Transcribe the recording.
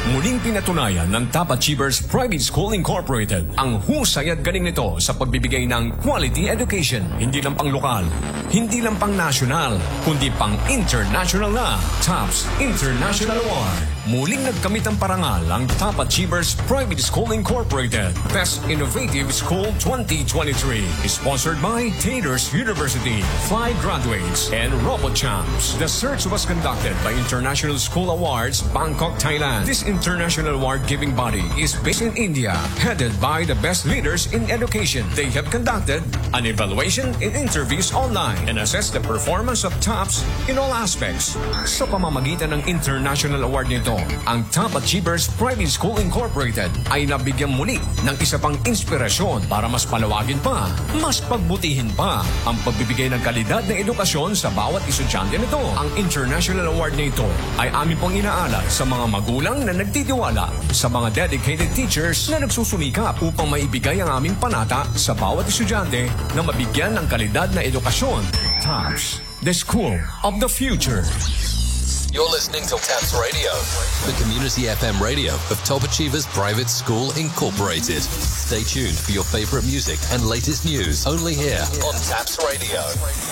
Muling pinatunayan ng Top Achievers Private School Incorporated ang husay at galing nito sa pagbibigay ng quality education. Hindi lang pang lokal, hindi lang pang national, kundi pang international na. TOPS International Award. Muling nagkamit ang parangal ang Top Achievers Private School Incorporated Best Innovative School 2023. Sponsored by Taters University, Fly Graduates, and RoboChamps. The search was conducted by International School Awards, Bangkok, Thailand. This international award-giving body is based in India, headed by the best leaders in education. They have conducted an evaluation in interviews online and assessed the performance of TOPS in all aspects. Sa pamamagitan ng international award nito, ang Top Achievers Private School Incorporated ay nabigyan muli ng isa pang inspirasyon para mas palawagin pa, mas pagbutihin pa ang pagbibigay ng kalidad na edukasyon sa bawat estudyante nito. Ang international award nito ay amin pong inaalay sa mga magulang na nagtitiwala sa mga dedicated teachers na nagsusumikap upang maibigay ang aming panata sa bawat estudyante na mabigyan ng kalidad na edukasyon. TOPS, the school of the future. You're listening to TAPS Radio, the community FM radio of Top Achievers Private School Incorporated. Stay tuned for your favorite music and latest news only here on TAPS Radio.